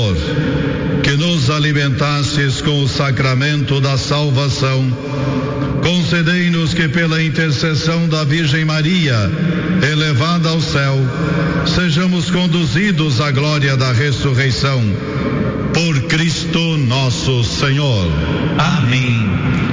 Senhor, que nos alimentastes com o sacramento da salvação, concedei-nos que pela intercessão da Virgem Maria, elevada ao céu, sejamos conduzidos à glória da ressurreição. Por Cristo nosso Senhor. Amém.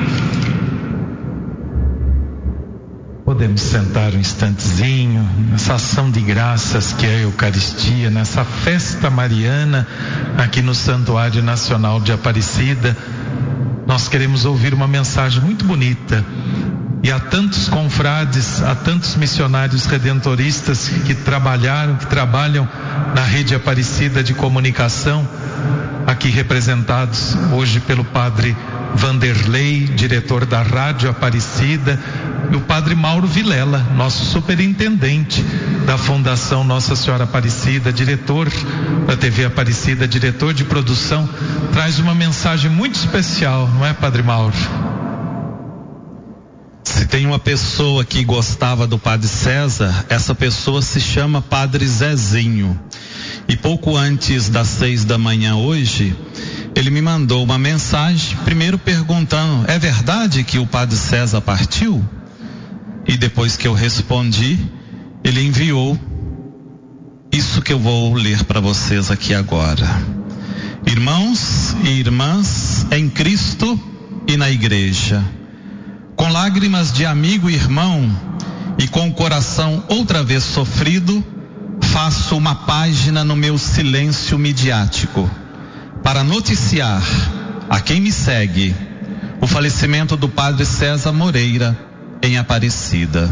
Podemos sentar um instantezinho nessa ação de graças que é a Eucaristia, nessa festa mariana aqui no Santuário Nacional de Aparecida. Nós queremos ouvir uma mensagem muito bonita. E há tantos confrades, há tantos missionários redentoristas que trabalham na rede Aparecida de comunicação, aqui representados hoje pelo padre Vanderlei, diretor da Rádio Aparecida, e o padre Mauro Vilela, nosso superintendente da Fundação Nossa Senhora Aparecida, diretor da TV Aparecida, diretor de produção, traz uma mensagem muito especial, não é, padre Mauro? Se tem uma pessoa que gostava do padre César, essa pessoa se chama padre Zezinho. E pouco antes das 6 da manhã hoje, ele me mandou uma mensagem, primeiro perguntando: é verdade que o padre César partiu? E depois que eu respondi, ele enviou isso que eu vou ler para vocês aqui agora. Irmãos e irmãs em Cristo e na igreja, com lágrimas de amigo e irmão e com o coração outra vez sofrido, faço uma página no meu silêncio midiático para noticiar a quem me segue o falecimento do padre César Moreira em Aparecida.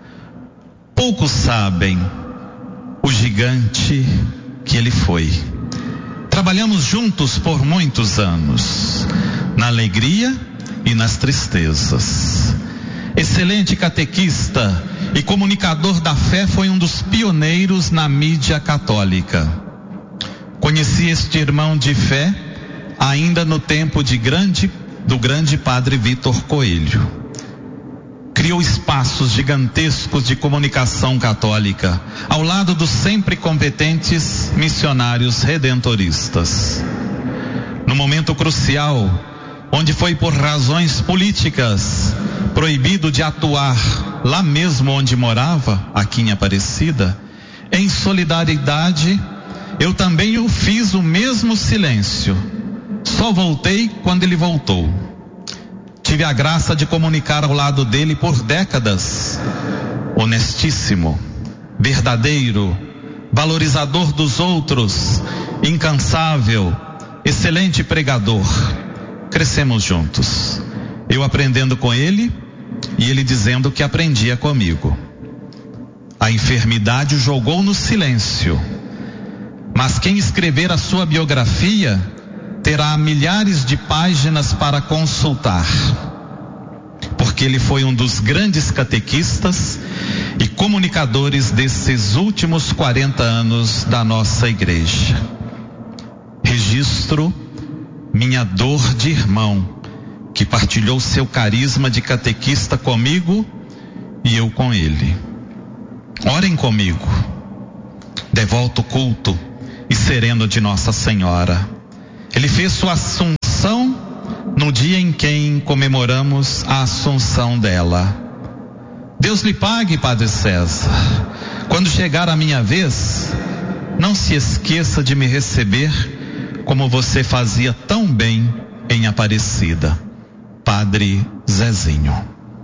Poucos sabem o gigante que ele foi. Trabalhamos juntos por muitos anos, na alegria e nas tristezas. Excelente catequista e comunicador da fé, foi um dos pioneiros na mídia católica. Conheci este irmão de fé ainda no tempo do grande padre Vitor Coelho. Criou espaços gigantescos de comunicação católica, ao lado dos sempre competentes missionários redentoristas. No momento crucial, onde foi por razões políticas proibido de atuar lá mesmo onde morava, aqui em Aparecida, em solidariedade, eu também fiz o mesmo silêncio. Só voltei quando ele voltou. Tive a graça de comunicar ao lado dele por décadas. Honestíssimo, verdadeiro, valorizador dos outros, incansável, excelente pregador. Crescemos juntos, eu aprendendo com ele e ele dizendo que aprendia comigo. A enfermidade o jogou no silêncio, mas quem escrever a sua biografia terá milhares de páginas para consultar, porque ele foi um dos grandes catequistas e comunicadores desses últimos 40 anos da nossa igreja. Registro minha dor de irmão, que partilhou seu carisma de catequista comigo e eu com ele. Orem comigo, devoto culto e sereno de Nossa Senhora. Ele fez sua assunção no dia em que comemoramos a assunção dela. Deus lhe pague, padre César. Quando chegar a minha vez, não se esqueça de me receber como você fazia tão bem em Aparecida. Padre Zezinho.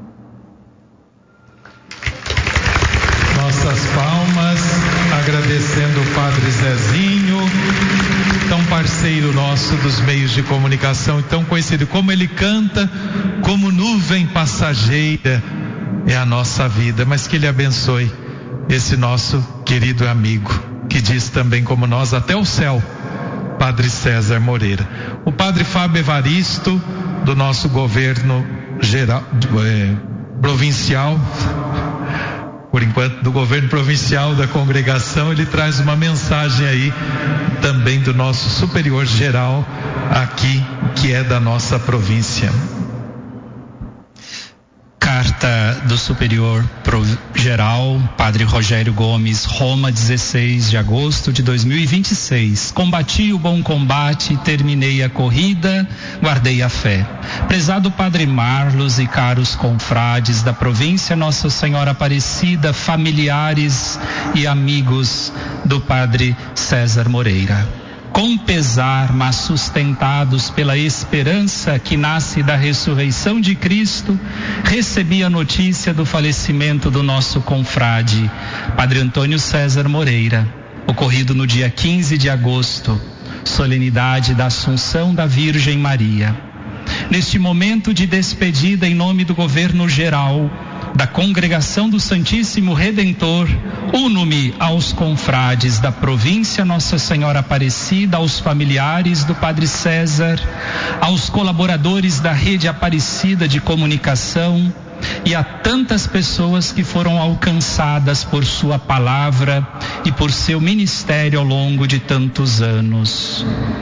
Nossas palmas, agradecendo o padre Zezinho, tão parceiro nosso dos meios de comunicação, tão conhecido. Como ele canta, como nuvem passageira é a nossa vida, mas que ele abençoe esse nosso querido amigo, que diz também como nós, até o céu, padre César Moreira. O padre Fábio Evaristo, do nosso governo geral, provincial, por enquanto do governo provincial da congregação, ele traz uma mensagem aí também do nosso superior geral aqui, que é da nossa província. Carta do Superior Geral, Padre Rogério Gomes, Roma, 16 de agosto de 2026. Combati o bom combate, terminei a corrida, guardei a fé. Prezado Padre Marlos e caros confrades da província Nossa Senhora Aparecida, familiares e amigos do Padre César Moreira. Com pesar, mas sustentados pela esperança que nasce da ressurreição de Cristo, recebi a notícia do falecimento do nosso confrade, Padre Antônio César Moreira, ocorrido no dia 15 de agosto, solenidade da Assunção da Virgem Maria. Neste momento de despedida, em nome do governo geral, da Congregação do Santíssimo Redentor, uno-me aos confrades da província Nossa Senhora Aparecida, aos familiares do Padre César, aos colaboradores da Rede Aparecida de Comunicação e a tantas pessoas que foram alcançadas por sua palavra e por seu ministério ao longo de tantos anos.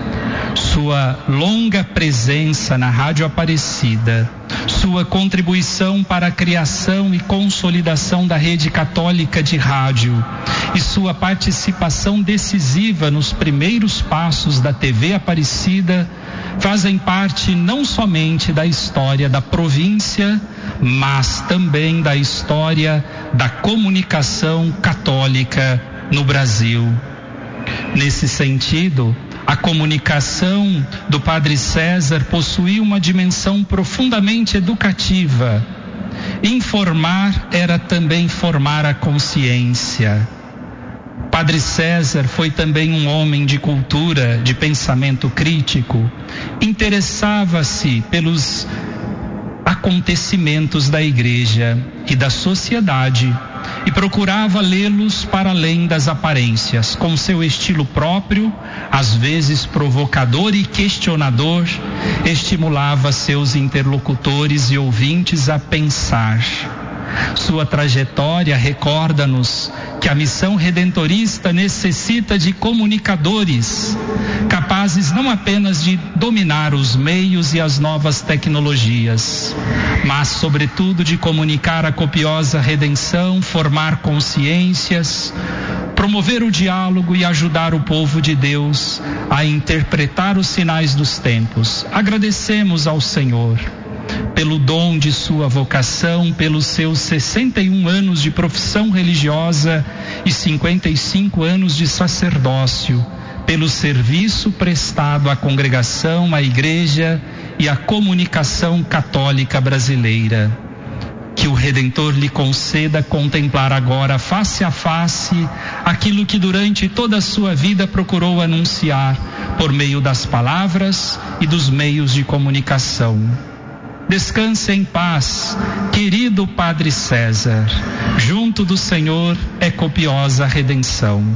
Sua longa presença na Rádio Aparecida, sua contribuição para a criação e consolidação da rede católica de rádio e sua participação decisiva nos primeiros passos da TV Aparecida fazem parte não somente da história da província, mas também da história da comunicação católica no Brasil. Nesse sentido, a comunicação do Padre César possuía uma dimensão profundamente educativa. Informar era também formar a consciência. Padre César foi também um homem de cultura, de pensamento crítico. Interessava-se pelos acontecimentos da igreja e da sociedade e procurava lê-los para além das aparências, com seu estilo próprio, às vezes provocador e questionador, estimulava seus interlocutores e ouvintes a pensar. Sua trajetória recorda-nos que a missão redentorista necessita de comunicadores capazes não apenas de dominar os meios e as novas tecnologias, mas sobretudo de comunicar a copiosa redenção, formar consciências, promover o diálogo e ajudar o povo de Deus a interpretar os sinais dos tempos. Agradecemos ao Senhor pelo dom de sua vocação, pelos seus 61 anos de profissão religiosa e 55 anos de sacerdócio, pelo serviço prestado à congregação, à igreja e à comunicação católica brasileira. Que o Redentor lhe conceda contemplar agora, face a face, aquilo que durante toda a sua vida procurou anunciar por meio das palavras e dos meios de comunicação. Descanse em paz, querido Padre César. Junto do Senhor é copiosa a redenção.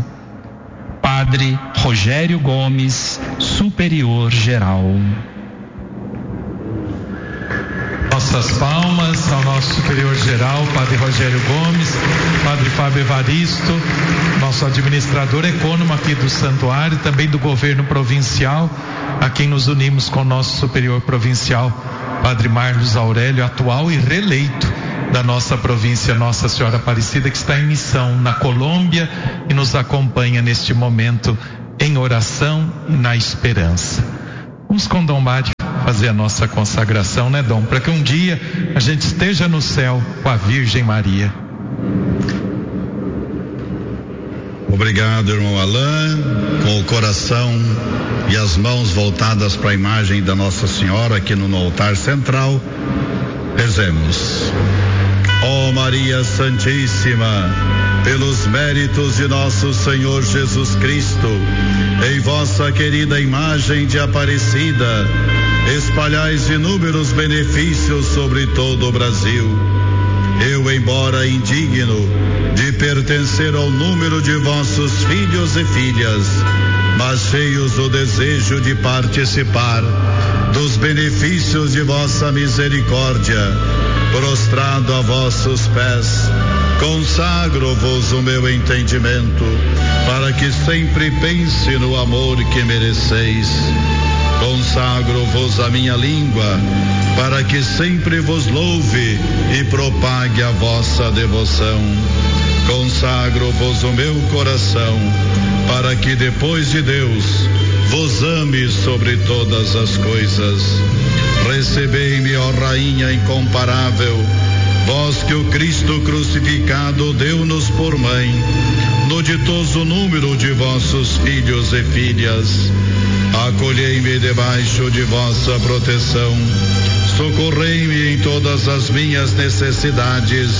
Padre Rogério Gomes, Superior Geral. Nossas palmas ao nosso Superior Geral, Padre Rogério Gomes, Padre Fábio Evaristo, nosso administrador econômico aqui do santuário, também do governo provincial, a quem nos unimos com o nosso Superior Provincial, Padre Marlos Aurélio, atual e reeleito da nossa província Nossa Senhora Aparecida, que está em missão na Colômbia e nos acompanha neste momento em oração e na esperança. Vamos com Dom Mário fazer a nossa consagração, né, Dom? Para que um dia a gente esteja no céu com a Virgem Maria. Obrigado, irmão Alain, com o coração e as mãos voltadas para a imagem da Nossa Senhora aqui no altar central, rezemos. Ó Maria Santíssima, pelos méritos de nosso Senhor Jesus Cristo, em vossa querida imagem de Aparecida, espalhais inúmeros benefícios sobre todo o Brasil. Eu, embora indigno de pertencer ao número de vossos filhos e filhas, mas cheios do desejo de participar dos benefícios de vossa misericórdia, prostrado a vossos pés, consagro-vos o meu entendimento, para que sempre pense no amor que mereceis. Consagro-vos a minha língua, para que sempre vos louve e propague a vossa devoção. Consagro-vos o meu coração, para que depois de Deus vos ame sobre todas as coisas. Recebei-me, ó Rainha incomparável, vós que o Cristo crucificado deu-nos por mãe, no ditoso número de vossos filhos e filhas. Acolhei-me debaixo de vossa proteção, socorrei-me em todas as minhas necessidades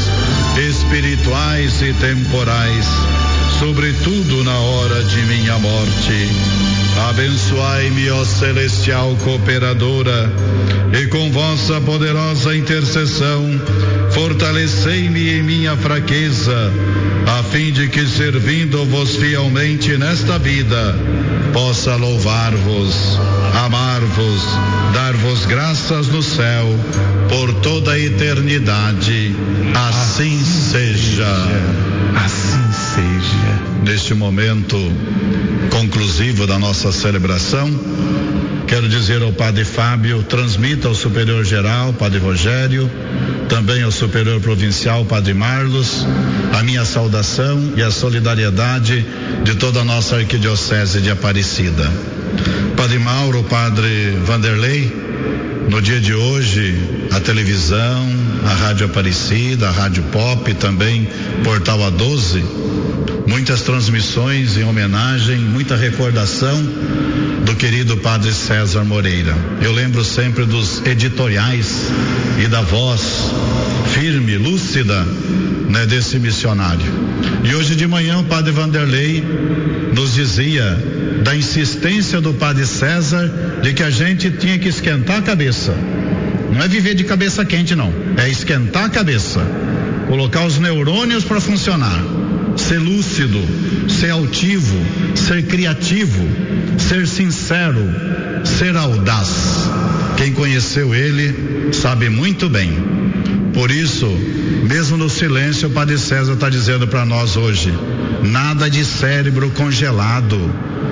espirituais e temporais, sobretudo na hora de minha morte. Abençoai-me, ó celestial cooperadora, e com vossa poderosa intercessão, fortalecei-me em minha fraqueza, a fim de que, servindo-vos fielmente nesta vida, possa louvar-vos, amar-vos, dar-vos graças no céu, por toda a eternidade. Assim seja. Assim seja. Neste momento conclusivo da nossa celebração, quero dizer ao Padre Fábio, transmita ao Superior Geral, Padre Rogério, também ao Superior Provincial, Padre Marlos, a minha saudação e a solidariedade de toda a nossa Arquidiocese de Aparecida. Padre Mauro, Padre Vanderlei, no dia de hoje, a televisão, a Rádio Aparecida, a Rádio Pop, também Portal A12, muitas transmissões em homenagem, muita recordação do querido Padre César Moreira. Eu lembro sempre dos editoriais e da voz firme, lúcida, né, desse missionário. E hoje de manhã o Padre Vanderlei nos dizia da insistência do Padre César de que a gente tinha que esquentar a cabeça. Não é viver de cabeça quente, não. É esquentar a cabeça, colocar os neurônios para funcionar, ser lúcido, ser altivo, ser criativo, ser sincero, ser audaz. Quem conheceu ele sabe muito bem. Por isso, mesmo no silêncio, o Padre César está dizendo para nós hoje: nada de cérebro congelado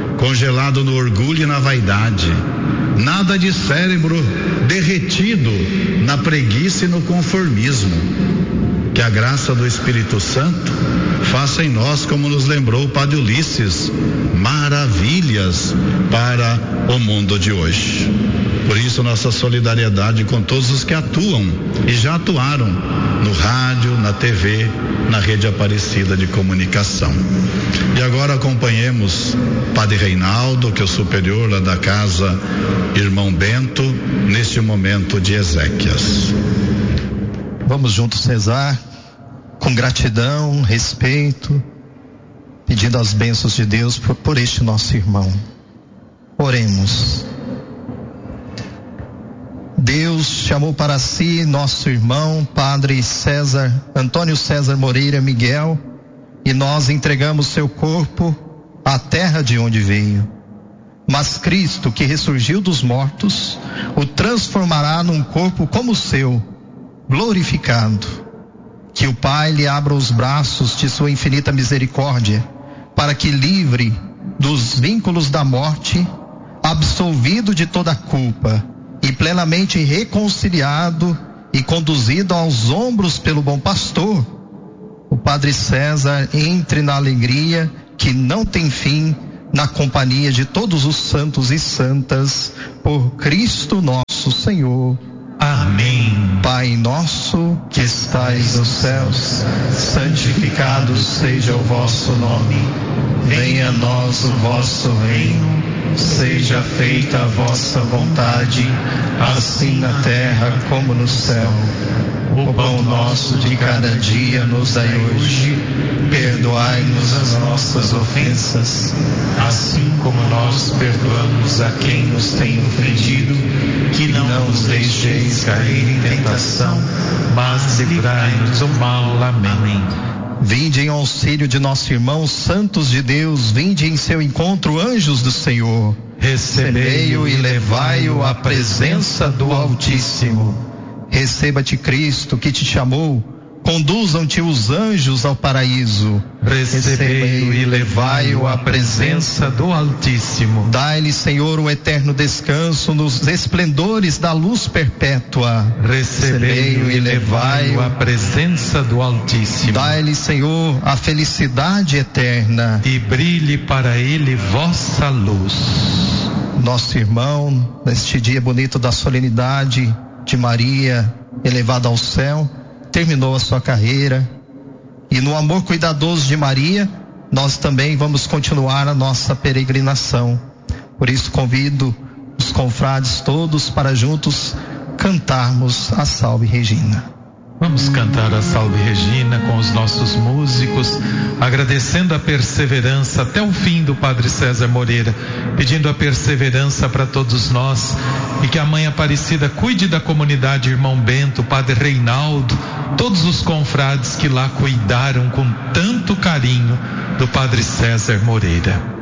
no orgulho e na vaidade, nada de cérebro derretido na preguiça e no conformismo. Que a graça do Espírito Santo faça em nós, como nos lembrou o Padre Ulisses, maravilhas para o mundo de hoje. Por isso, nossa solidariedade com todos os que atuam e já atuaram no rádio, na TV, na rede Aparecida de comunicação. E agora acompanhemos Padre Reinaldo, que é o superior lá da casa Irmão Bento, neste momento de exéquias. Vamos juntos rezar com gratidão, respeito, pedindo as bênçãos de Deus por este nosso irmão. Oremos. Deus chamou para si nosso irmão, Padre César, Antônio César Moreira Miguel, e nós entregamos seu corpo à terra de onde veio. Mas Cristo, que ressurgiu dos mortos, o transformará num corpo como o seu, glorificado. Que o Pai lhe abra os braços de sua infinita misericórdia, para que, livre dos vínculos da morte, absolvido de toda culpa e plenamente reconciliado e conduzido aos ombros pelo bom pastor, o Padre César entre na alegria que não tem fim, na companhia de todos os santos e santas, por Cristo nosso Senhor. Amém. Pai nosso que estais nos céus, santificado seja o vosso nome. Venha a nós o vosso reino. Seja feita a vossa vontade, assim na terra como no céu. O pão nosso de cada dia nos dai hoje. Perdoai-nos as nossas ofensas, assim como nós perdoamos a quem nos tem ofendido. Que não nos deixeis cair em tentação, mas livrai-nos do mal. Amém. Vinde em auxílio de nosso irmão, santos de Deus, vinde em seu encontro, anjos do Senhor. Recebei-o e levai-o à presença do Altíssimo. Receba-te Cristo, que te chamou conduzam-te os anjos ao paraíso. Recebei-o e levai-o à presença do Altíssimo. Dai-lhe, Senhor, um eterno descanso nos esplendores da luz perpétua. Recebei-o e levai-o à presença do Altíssimo. Dai-lhe, Senhor, a felicidade eterna. E brilhe para ele vossa luz. Nosso irmão, neste dia bonito da solenidade de Maria elevada ao céu, terminou a sua carreira, e no amor cuidadoso de Maria, nós também vamos continuar a nossa peregrinação. Por isso convido os confrades todos para juntos cantarmos a Salve Regina. Vamos cantar a Salve Regina com os nossos músicos, agradecendo a perseverança até o fim do Padre César Moreira, pedindo a perseverança para todos nós, e que a Mãe Aparecida cuide da comunidade Irmão Bento, Padre Reinaldo, todos os confrades que lá cuidaram com tanto carinho do Padre César Moreira.